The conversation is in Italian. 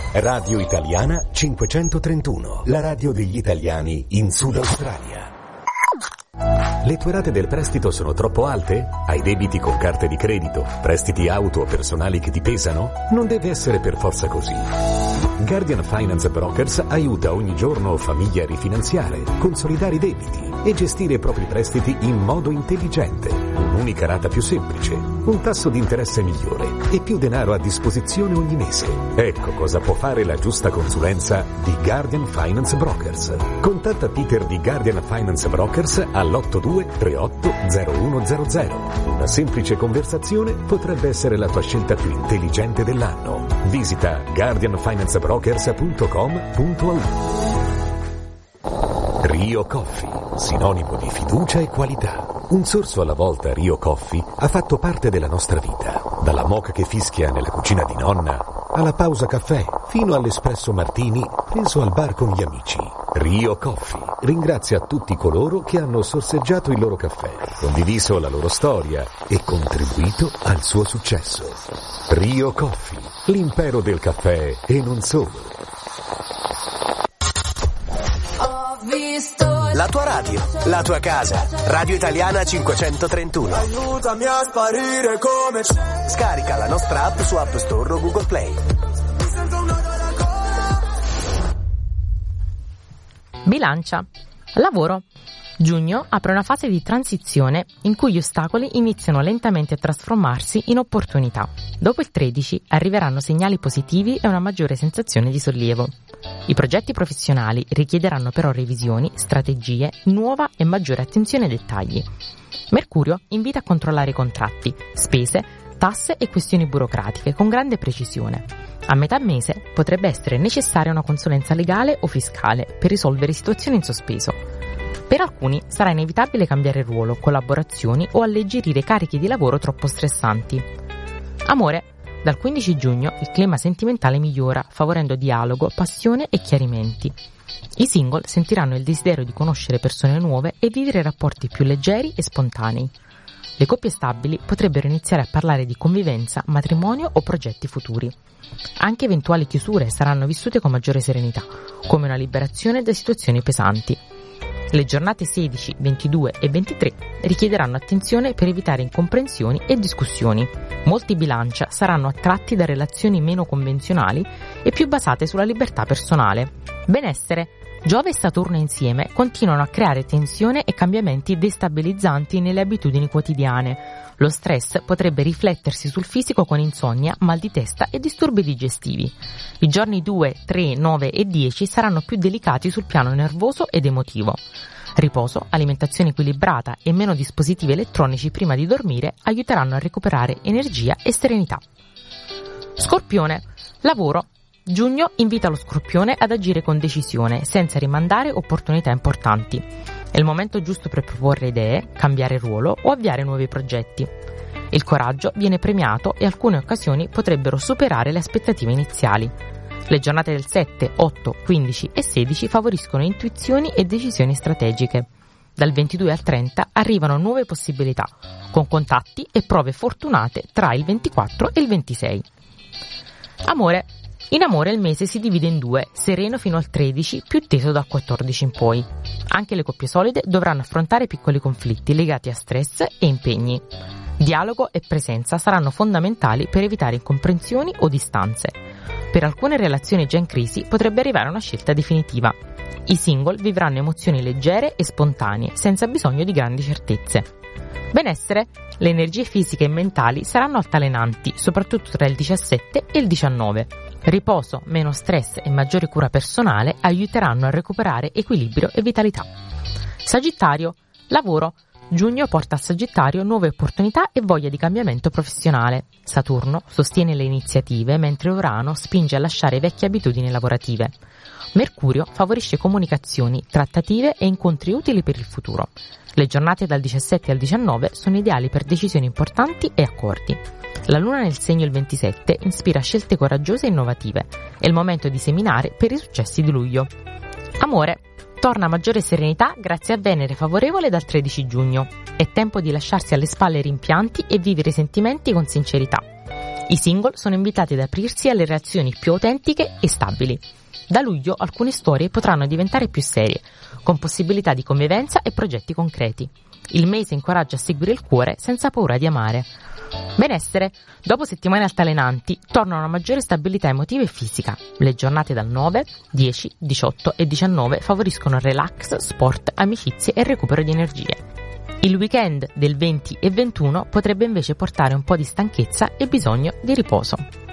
Radio Italiana 531, la radio degli italiani in Sud Australia. Le tue rate del prestito sono troppo alte? Hai debiti con carte di credito, prestiti auto o personali che ti pesano? Non deve essere per forza così. Guardian Finance Brokers aiuta ogni giorno famiglie a rifinanziare, consolidare i debiti e gestire i propri prestiti in modo intelligente. Un'unica rata più semplice, un tasso di interesse migliore e più denaro a disposizione ogni mese. Ecco cosa può fare la giusta consulenza di Guardian Finance Brokers. Contatta Peter di Guardian Finance Brokers all'82 38 0100. Una semplice conversazione potrebbe essere la tua scelta più intelligente dell'anno. Visita guardianfinancebrokers.com.au. Rio Coffee, sinonimo di fiducia e qualità. Un sorso alla volta Rio Coffee ha fatto parte della nostra vita. Dalla moka che fischia nella cucina di nonna, alla pausa caffè, fino all'espresso martini preso al bar con gli amici. Rio Coffee ringrazia tutti coloro che hanno sorseggiato il loro caffè, condiviso la loro storia e contribuito al suo successo. Rio Coffee, l'impero del caffè e non solo. La tua radio, la tua casa. Radio Italiana 531. Aiutami a sparire come c'è. Scarica la nostra app su App Store o Google Play. Bilancia. Lavoro. Giugno apre una fase di transizione in cui gli ostacoli iniziano lentamente a trasformarsi in opportunità. Dopo il 13 arriveranno segnali positivi e una maggiore sensazione di sollievo. I progetti professionali richiederanno però revisioni, strategie, nuova e maggiore attenzione ai dettagli. Mercurio invita a controllare i contratti, spese, tasse e questioni burocratiche con grande precisione. A metà mese potrebbe essere necessaria una consulenza legale o fiscale per risolvere situazioni in sospeso. Per alcuni sarà inevitabile cambiare ruolo, collaborazioni o alleggerire carichi di lavoro troppo stressanti. Amore. Dal 15 giugno il clima sentimentale migliora, favorendo dialogo, passione e chiarimenti. I single sentiranno il desiderio di conoscere persone nuove e vivere rapporti più leggeri e spontanei. Le coppie stabili potrebbero iniziare a parlare di convivenza, matrimonio o progetti futuri. Anche eventuali chiusure saranno vissute con maggiore serenità, come una liberazione da situazioni pesanti. Le giornate 16, 22 e 23 richiederanno attenzione per evitare incomprensioni e discussioni. Molti bilancia saranno attratti da relazioni meno convenzionali e più basate sulla libertà personale. Benessere. Giove e Saturno insieme continuano a creare tensione e cambiamenti destabilizzanti nelle abitudini quotidiane. Lo stress potrebbe riflettersi sul fisico con insonnia, mal di testa e disturbi digestivi. I giorni 2, 3, 9 e 10 saranno più delicati sul piano nervoso ed emotivo. Riposo, alimentazione equilibrata e meno dispositivi elettronici prima di dormire aiuteranno a recuperare energia e serenità. Scorpione. Lavoro. Giugno invita lo Scorpione ad agire con decisione, senza rimandare opportunità importanti. È il momento giusto per proporre idee, cambiare ruolo o avviare nuovi progetti. Il coraggio viene premiato e alcune occasioni potrebbero superare le aspettative iniziali. Le giornate del 7, 8, 15 e 16 favoriscono intuizioni e decisioni strategiche. Dal 22 al 30 arrivano nuove possibilità, con contatti e prove fortunate tra il 24 e il 26. Amore. In amore il mese si divide in due, sereno fino al 13, più teso dal 14 in poi. Anche le coppie solide dovranno affrontare piccoli conflitti legati a stress e impegni. Dialogo e presenza saranno fondamentali per evitare incomprensioni o distanze. Per alcune relazioni già in crisi potrebbe arrivare una scelta definitiva. I single vivranno emozioni leggere e spontanee, senza bisogno di grandi certezze. Benessere. Le energie fisiche e mentali saranno altalenanti, soprattutto tra il 17 e il 19. Riposo, meno stress e maggiore cura personale aiuteranno a recuperare equilibrio e vitalità. Sagittario. Lavoro. Giugno porta a Sagittario nuove opportunità e voglia di cambiamento professionale. Saturno sostiene le iniziative, mentre Urano spinge a lasciare vecchie abitudini lavorative. Mercurio favorisce comunicazioni, trattative e incontri utili per il futuro. Le giornate dal 17 al 19 sono ideali per decisioni importanti e accordi. La luna nel segno il 27 ispira scelte coraggiose e innovative. È il momento di seminare per i successi di luglio. Amore. Torna maggiore serenità grazie a Venere favorevole dal 13 giugno. È tempo di lasciarsi alle spalle rimpianti e vivere i sentimenti con sincerità. I single sono invitati ad aprirsi alle reazioni più autentiche e stabili. Da luglio alcune storie potranno diventare più serie, con possibilità di convivenza e progetti concreti. Il mese incoraggia a seguire il cuore senza paura di amare. Benessere. Dopo settimane altalenanti, torna una maggiore stabilità emotiva e fisica. Le giornate dal 9, 10, 18 e 19 favoriscono relax, sport, amicizie e recupero di energie. Il weekend del 20 e 21 potrebbe invece portare un po' di stanchezza e bisogno di riposo.